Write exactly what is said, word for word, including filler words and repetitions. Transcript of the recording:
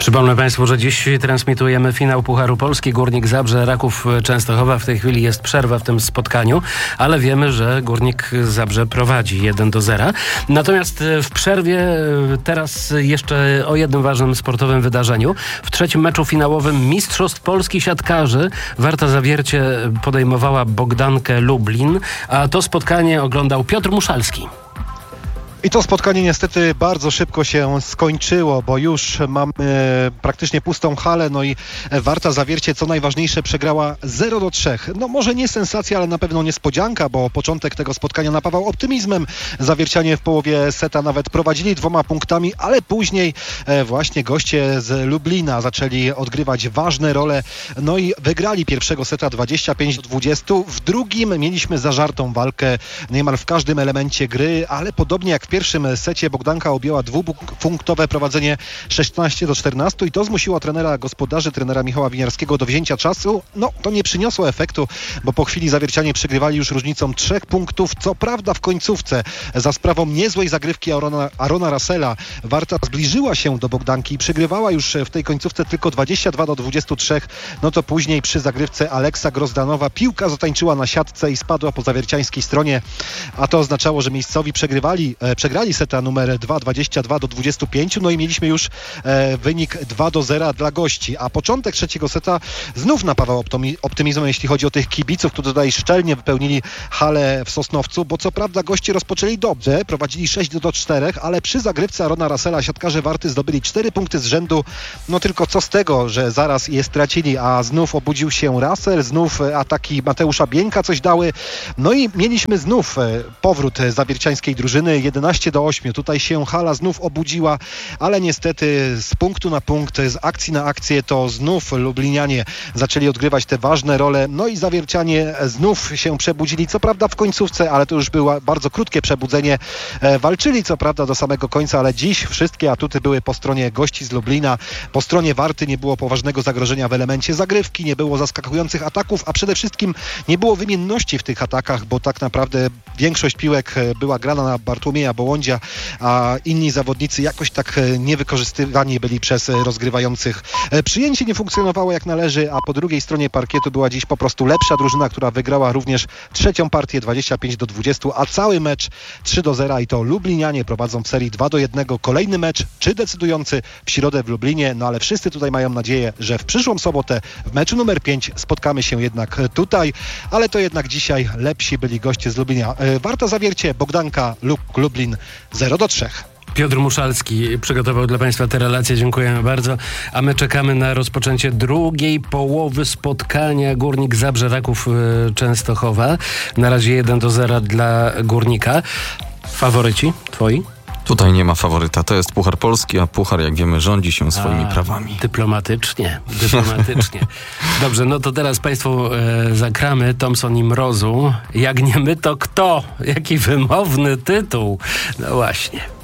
Przypomnę Państwu, że dziś transmitujemy finał Pucharu Polski. Górnik Zabrze, Raków Częstochowa. W tej chwili jest przerwa w tym spotkaniu, ale wiemy, że Górnik Zabrze prowadzi jeden do zera. Natomiast w przerwie teraz jeszcze o jednym ważnym sportowym wydarzeniu. W trzecim meczu finałowym Mistrzostw Polski Siatkarzy Warta Zawiercie podejmowała Bogdankę Lublin, a to spotkanie oglądał Piotr Muszalski. I to spotkanie niestety bardzo szybko się skończyło, bo już mamy praktycznie pustą halę, no i Warta Zawiercie, co najważniejsze, przegrała zero do trzech. No może nie sensacja, ale na pewno niespodzianka, bo początek tego spotkania napawał optymizmem. Zawiercianie w połowie seta nawet prowadzili dwoma punktami, ale później właśnie goście z Lublina zaczęli odgrywać ważne role, no i wygrali pierwszego seta dwadzieścia pięć do dwudziestu. W drugim mieliśmy zażartą walkę niemal w każdym elemencie gry, ale podobnie jak w W pierwszym secie Bogdanka objęła dwupunktowe prowadzenie szesnaście do czternastu i to zmusiło trenera gospodarzy, trenera Michała Winiarskiego do wzięcia czasu. No, to nie przyniosło efektu, bo po chwili Zawiercianie przegrywali już różnicą trzech punktów. Co prawda w końcówce za sprawą niezłej zagrywki Arona, Arona Russella Warta zbliżyła się do Bogdanki i przegrywała już w tej końcówce tylko dwadzieścia dwa do dwudziestu trzech. No to później przy zagrywce Aleksa Grozdanowa piłka zatańczyła na siatce i spadła po zawierciańskiej stronie, a to oznaczało, że miejscowi przegrywali Przegrali seta numer dwa, dwadzieścia dwa do dwudziestu pięciu, no i mieliśmy już e, wynik dwa do zera dla gości, a początek trzeciego seta znów napawał optymi- optymizmem, jeśli chodzi o tych kibiców, którzy tutaj szczelnie wypełnili halę w Sosnowcu, bo co prawda goście rozpoczęli dobrze, prowadzili sześć do czterech, ale przy zagrywce Arona Russella siatkarze Warty zdobyli cztery punkty z rzędu, no tylko co z tego, że zaraz je stracili, a znów obudził się Russell, znów ataki Mateusza Bieńka coś dały, no i mieliśmy znów powrót zawierciańskiej drużyny, jedenaście do ośmiu. Tutaj się hala znów obudziła, ale niestety z punktu na punkt, z akcji na akcję to znów Lublinianie zaczęli odgrywać te ważne role, no i Zawiercianie znów się przebudzili, co prawda w końcówce, ale to już było bardzo krótkie przebudzenie. E, walczyli co prawda do samego końca, ale dziś wszystkie atuty były po stronie gości z Lublina. Po stronie Warty nie było poważnego zagrożenia w elemencie zagrywki, nie było zaskakujących ataków, a przede wszystkim nie było wymienności w tych atakach, bo tak naprawdę większość piłek była grana na Bartłomieja Bołądzia, a inni zawodnicy jakoś tak niewykorzystywani byli przez rozgrywających. Przyjęcie nie funkcjonowało jak należy, a po drugiej stronie parkietu była dziś po prostu lepsza drużyna, która wygrała również trzecią partię dwadzieścia pięć do dwudziestu, a cały mecz trzy do zera i to Lublinianie prowadzą w serii dwa do jednego. Kolejny mecz, czy decydujący w środę w Lublinie, no ale wszyscy tutaj mają nadzieję, że w przyszłą sobotę w meczu numer pięć spotkamy się jednak tutaj, ale to jednak dzisiaj lepsi byli goście z Lublina. Warta Zawiercie, Bogdanka, Lub, Lublin zero do trzech. Piotr Muszalski przygotował dla Państwa te relacje. Dziękujemy bardzo. A my czekamy na rozpoczęcie drugiej połowy spotkania Górnik Zabrze, Raków Częstochowa. Na razie jeden do zera dla Górnika. Faworyci twoi? Tutaj nie ma faworyta. To jest Puchar Polski, a Puchar, jak wiemy, rządzi się swoimi a, prawami. Dyplomatycznie, dyplomatycznie. Dobrze, no to teraz Państwu e, zagramy Thompson i Mrozu. Jak nie my, to kto? Jaki wymowny tytuł. No właśnie.